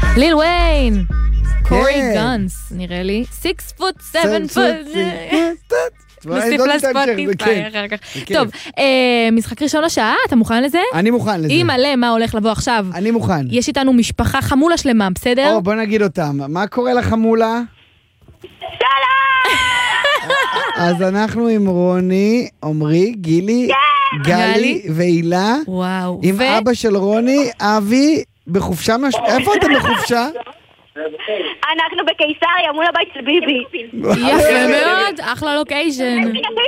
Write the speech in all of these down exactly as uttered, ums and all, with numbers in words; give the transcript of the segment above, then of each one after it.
ליל וויין. קורי גאנס, נראה לי. six foot, seven foot. נוסיף לספוטיפיי אחר כך. טוב, משחק ראשון לשעה, אתה מוכן לזה? אני מוכן לזה. אם מלא, מה הולך לבוא עכשיו? אני מוכן. יש איתנו משפחה חמולה שלמה, בסדר? או, בוא נגיד אותם. מה קורה לחמולה? שלום! אז אנחנו עם רוני, עומרי, גילי, גלי והילה. וואו. עם אבא של רוני, אבי, בחופשה מש... איפה אתם בחופשה? אנחנו בקיסריה, מול הבית של ביבי. יפה מאוד, אחלה לוקיישן.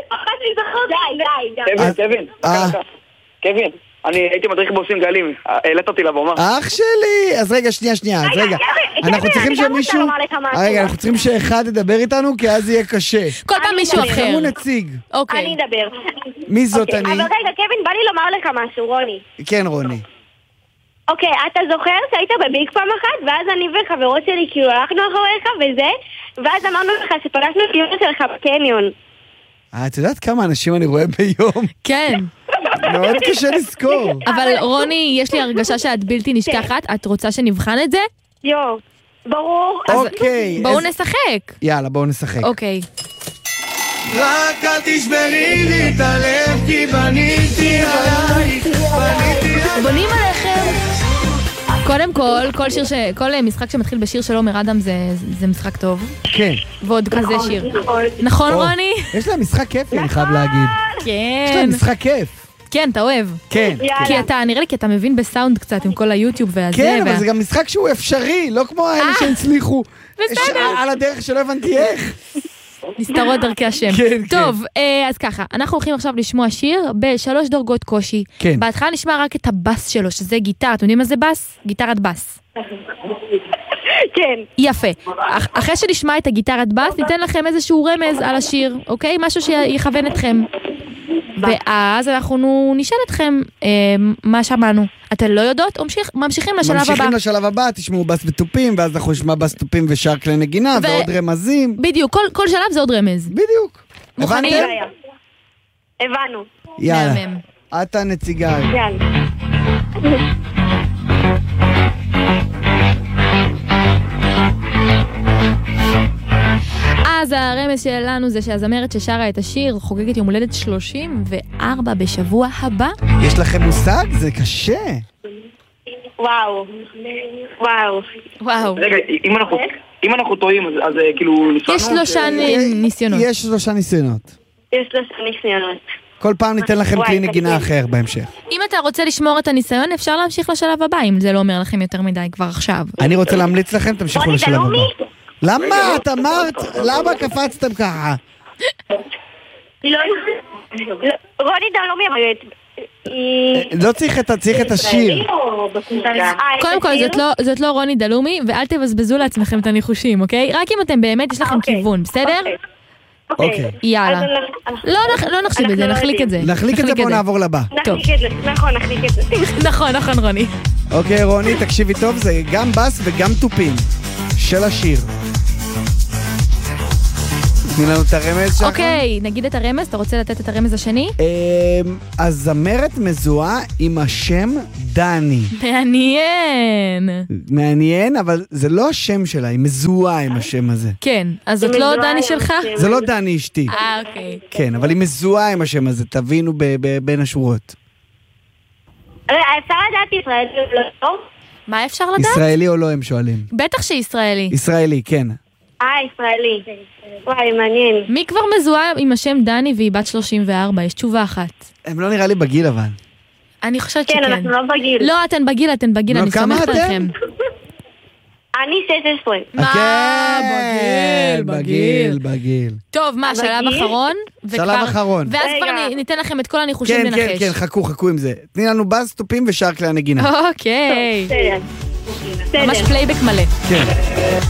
קווין, קווין, קווין, אני הייתי מדריך בעושים גלים, העלית אותי לבמה. אח שלי! אז רגע, שנייה, שנייה, אז רגע. אנחנו צריכים שמישהו... רגע, אנחנו צריכים שאחד ידבר איתנו, כי אז יהיה קשה. כל פעם מישהו אחר. תחמו נציג. אני אדבר. מי זאת אני? אבל רגע, קווין, בא לי לומר לך משהו, רוני. כן, רוני. אוקיי, אתה זוכר שהיית בביג פעם אחת, ואז אני וחברות שלי כאילו הלכנו אחריך וזה, ואז אמרנו לך שפגשנו את אמא שלך בקניון. אה, את יודעת כמה אנשים אני רואה ביום? כן. מאוד קשה לזכור. אבל רוני, יש לי הרגשה שאת בלתי נשכחת, את רוצה שנבחן את זה? יו, ברור. אוקיי. בואו נשחק. יאללה, בואו נשחק. אוקיי. רק אל תשברי לי את הלב כי בניתי עלייך, בניתי עלייך. בונים עליכם. קודם כל, כל שיר ש... כל משחק שמתחיל בשיר של עומר אדם זה, זה משחק טוב. כן. ועוד כזה שיר. נכון, רוני? יש לה משחק כיף, אני חייב להגיד. כן. יש לה משחק כיף. כן, אתה אוהב. כן. כי אתה, נראה לי, כי אתה מבין בסאונד קצת עם כל היוטיוב והזה. כן, אבל זה גם משחק שהוא אפשרי, לא כמו האלה שהצליחו. בסדר. על הדרך שלא הבנתי איך. נסתרות דרכי השם. כן, טוב, אז ככה, אנחנו הולכים עכשיו לשמוע שיר בשלוש דרגות קושי. כן. בהתחלה נשמע רק את הבאס שלו, שזה גיטר. אתם יודעים מה זה באס? גיטרת באס. כן. יפה. אחרי שנשמע את הגיטרת באס, ניתן לכם איזשהו רמז על השיר, אוקיי? משהו שיכוון אתכם. ואז אנחנו נשאל אתכם אה, מה שמענו. אתן לא יודעות? ממשיכים לשלב הבא. ממשיכים לשלב הבא, תשמעו בס וטופים, ואז אנחנו נשמע בס טופים ושאר כלי נגינה, ו... ועוד רמזים. בדיוק, כל, כל שלב זה עוד רמז. בדיוק. מוכנים? הבנו. יאללה. את הנציגה. יאללה. אז הרמז שלנו זה שהזמרת ששרה את השיר חוגגת יום הולדת שלושים וארבע בשבוע הבא. יש לכם מושג? זה קשה. וואו. וואו. וואו. רגע, אם אנחנו, אם אנחנו טועים, אז, אז כאילו... יש שלושה ניסיונות. יש שלושה ניסיונות. יש שלושה ניסיונות. כל פעם ניתן לכם כלי נגינה אחר בהמשך. אם אתה רוצה לשמור את הניסיון, אפשר להמשיך לשלב הבא, אם זה לא אומר לכם יותר מדי כבר עכשיו. אני רוצה להמליץ לכם, תמשיכו לשלב הבא. למה? את אמרת? למה קפצתם ככה? רוני דלומי אמרת. לא צריך את, צריך את השיר. קודם כל, זאת לא רוני דלומי, ואל תבזבזו לעצמכם את הניחושים, אוקיי? רק אם אתם באמת, יש לכם כיוון, בסדר? אוקיי. יאללה. לא נחשיב את זה, נחליק את זה. נחליק את זה, בואו נעבור לבא. נחליק את זה, נכון, נחליק את זה. נכון, נכון, רוני. אוקיי, רוני, תקשיבי טוב, זה גם בס וגם טופים של השיר. תני לנו את הרמז שלך. אוקיי, נגיד את הרמז, אתה רוצה לתת את הרמז השני? הזמרת מזוהה עם השם דני. מעניין. מעניין, אבל זה לא השם שלה, היא מזוהה עם השם הזה. כן, אז זאת לא דני שלך? זה לא דני אשתי. אה, אוקיי. כן, אבל היא מזוהה עם השם הזה, תבינו בין השורות. אפשר לדעת ישראלי או לא? מה אפשר לדעת? ישראלי או לא, הם שואלים. בטח שישראלי. ישראלי, כן. אה, ישראלי. וואי, מעניין. מי כבר מזוהה עם השם דני והיא בת שלושים וארבע? יש תשובה אחת. הם לא נראה לי בגיל אבל. אני חושבת שכן. כן, אנחנו לא בגיל. לא, אתן בגיל, אתן בגיל, אני סומכת עליכם. אני שש עשרה. מה? בגיל, בגיל, בגיל. טוב, מה, שלב אחרון? שלב אחרון. ואז כבר ניתן לכם את כל הניחושים לנחש. כן, כן, כן, חכו, חכו עם זה. תני לנו בס, טופים ושאר כלי הנגינה. אוקיי. בסדר. ממש פלייבק מלא. כן.